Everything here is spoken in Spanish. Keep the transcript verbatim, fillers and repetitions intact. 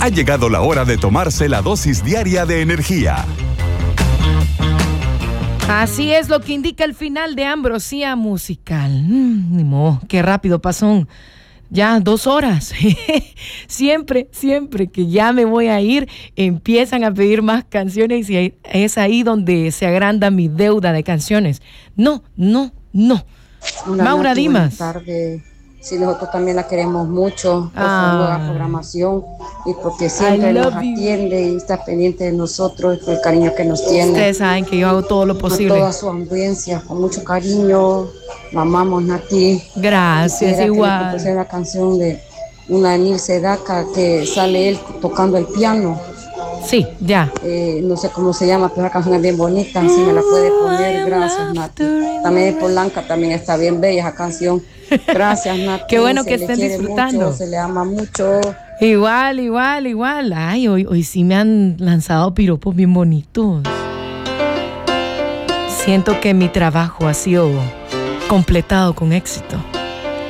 Ha llegado la hora de tomarse la dosis diaria de energía. Así es lo que indica el final de Ambrosía Musical. Mm, ni modo, qué rápido pasó. Ya dos horas. Siempre, siempre que ya me voy a ir, empiezan a pedir más canciones y es ahí donde se agranda mi deuda de canciones. No, no, no. Una Maura noche, Dimas. Buenas tardes. Sí, nosotros también la queremos mucho por ah. su nueva programación y porque siempre nos atiende you. y está pendiente de nosotros y por el cariño que nos tiene. Ustedes saben que yo hago todo lo posible. Con toda su audiencia, con mucho cariño. La amamos, Nati. Gracias, Quisiera igual. Que le una canción de una Anil Sedaka que sale él tocando el piano. Sí, ya. Eh, no sé cómo se llama, pero la canción es bien bonita. Si me la puede poner, gracias, Nati. También de Polanca, también está bien bella esa canción. Gracias, Nati. Qué bueno se que estén disfrutando. Mucho, se le ama mucho. Igual, igual, igual. Ay, hoy, hoy sí me han lanzado piropos bien bonitos. Siento que mi trabajo ha sido completado con éxito.